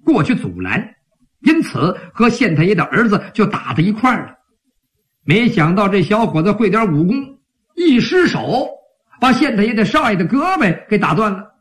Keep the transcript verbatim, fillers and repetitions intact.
过去阻拦，因此和县太爷的儿子就打在一块儿了。没想到这小伙子会点武功，一失手把县太爷的少爷的胳膊给打断了。